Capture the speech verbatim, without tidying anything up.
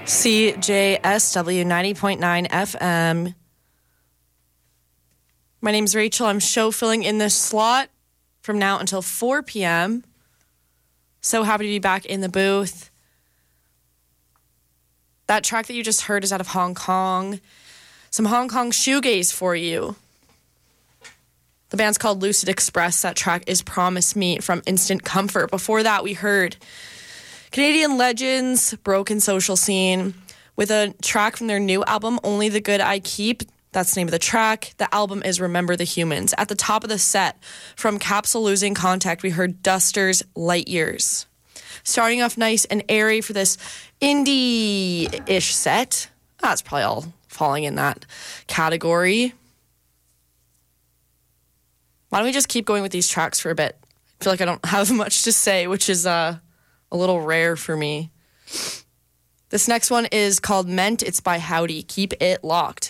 C J S W ninety point nine F M. My name's Rachel. I'm show filling in this slot from now until four p.m. So happy to be back in the booth. That track that you just heard is out of Hong Kong. Some Hong Kong shoegaze for you. The band's called Lucid Express. That track is Promise Me from Instant Comfort. Before that, we heard Canadian Legends, Broken Social Scene, with a track from their new album, Only the Good I Keep. That's the name of the track. The album is Remember the Humans. At the top of the set, from Capsule Losing Contact, we heard Duster's Light Years. Starting off nice and airy for this indie-ish set. That's probably all falling in that category. Why don't we just keep going with these tracks for a bit? I feel like I don't have much to say, which is uh, a little rare for me. This next one is called Meant. It's by Howdy. Keep it locked.